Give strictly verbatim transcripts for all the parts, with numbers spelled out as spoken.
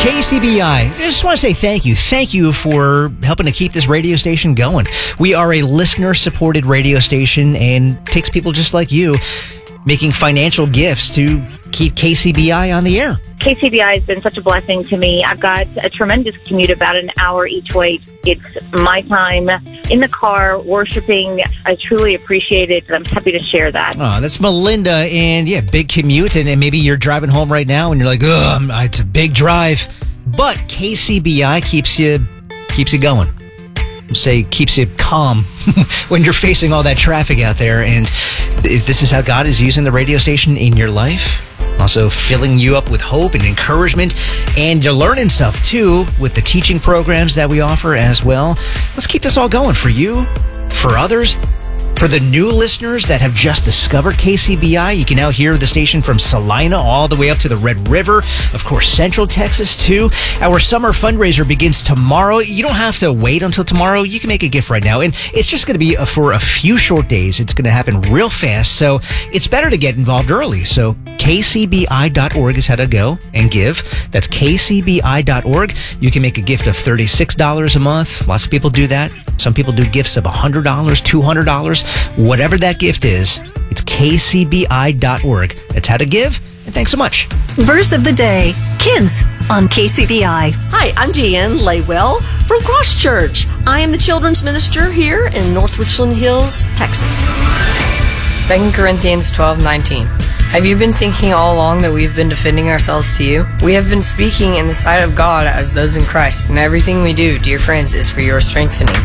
K C B I, I just want to say thank you. Thank you for helping to keep this radio station going. We are a listener-supported radio station and it takes people just like you making financial gifts to keep K C B I on the air. K C B I has been such a blessing to me. I've got a tremendous commute, about an hour each way. It's my time in the car worshiping. I truly appreciate it. I'm happy to share that. Oh, that's Melinda. And yeah, big commute. And, and maybe you're driving home right now and you're like, oh, it's a big drive. But K C B I keeps you, keeps you going. Say keeps you calm when you're facing all that traffic out there. And if this is how God is using the radio station in your life, also filling you up with hope and encouragement, and you're learning stuff too with the teaching programs that we offer as well. Let's keep this all going for you, for others, for the new listeners that have just discovered K C B I. You can now hear the station from Salina all the way up to the Red River, of course, Central Texas too. Our summer fundraiser begins tomorrow. You don't have to wait until tomorrow. You can make a gift right now, and it's just going to be for a few short days. It's going to happen real fast, so it's better to get involved early. So K C B I dot org is how to go and give. That's K C B I dot org. You can make a gift of thirty-six dollars a month. Lots of people do that. Some people do gifts of one hundred dollars, two hundred dollars. Whatever that gift is, it's K C B I dot org. That's how to give, and thanks so much. Verse of the day, Kids on K C B I. Hi, I'm Deanne Laywell from Cross Church. I am the children's minister here in North Richland Hills, Texas. Second Corinthians twelve nineteen. Have you been thinking all along that we've been defending ourselves to you? We have been speaking in the sight of God as those in Christ, and everything we do, dear friends, is for your strengthening.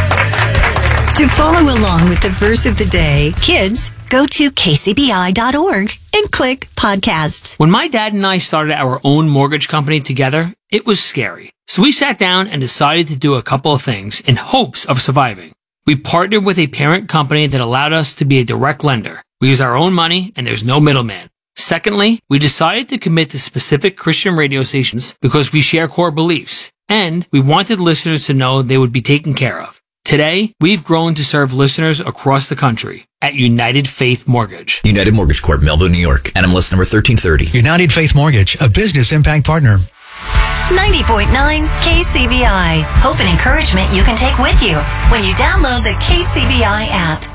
To follow along with the verse of the day, kids, go to K C B I dot org and click podcasts. When my dad and I started our own mortgage company together, it was scary. So we sat down and decided to do a couple of things in hopes of surviving. We partnered with a parent company that allowed us to be a direct lender. We use our own money and there's no middleman. Secondly, we decided to commit to specific Christian radio stations because we share core beliefs, and we wanted listeners to know they would be taken care of. Today, we've grown to serve listeners across the country at United Faith Mortgage. United Mortgage Corp, Melville, New York. N M L S number thirteen thirty. United Faith Mortgage, a business impact partner. ninety point nine K C B I. Hope and encouragement you can take with you when you download the K C B I app.